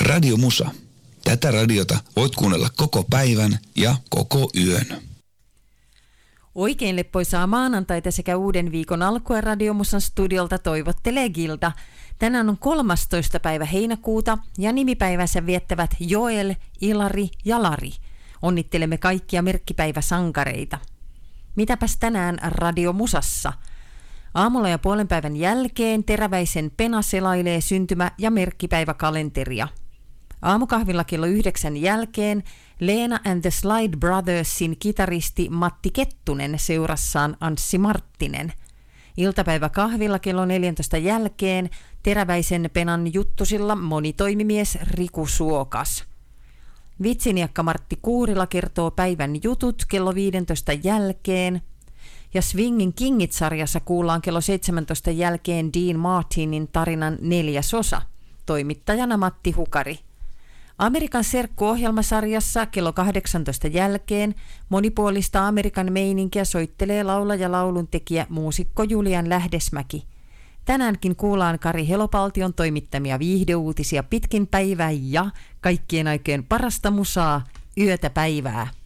Radio Musa. Tätä radiota voit kuunnella koko päivän ja koko yön. Oikein leppoisaa maanantaita sekä uuden viikon alkua Radio Musan studiolta toivottelee Gilda. Tänään on 13. päivä heinäkuuta ja nimipäivänsä viettävät Joel, Ilari ja Lari. Onnittelemme kaikkia merkkipäiväsankareita. Mitäpäs tänään Radio Musassa? Aamulla ja puolen päivän jälkeen Teräväisen Pena selailee syntymä- ja merkkipäiväkalenteria. Aamukahvilla kello 9 jälkeen Leena and the Slide Brothersin kitaristi Matti Kettunen seurassaan Anssi Marttinen. Iltapäiväkahvilla kello 14 jälkeen Teräväisen Penan juttusilla monitoimimies Riku Suokas. Vitsiniakka Martti Kuurila kertoo päivän jutut kello 15 jälkeen. Ja Swingin Kingit-sarjassa kuullaan kello 17 jälkeen Dean Martinin tarinan 4. osa. Toimittajana Matti Hukari. Amerikan serkku-ohjelmasarjassa kello 18 jälkeen monipuolista Amerikan meininkiä soittelee laulaja lauluntekijä muusikko Julian Lähdesmäki. Tänäänkin kuullaan Kari Helopaltion toimittamia viihdeuutisia pitkin päivää ja kaikkien aikojen parasta musaa yötä päivää.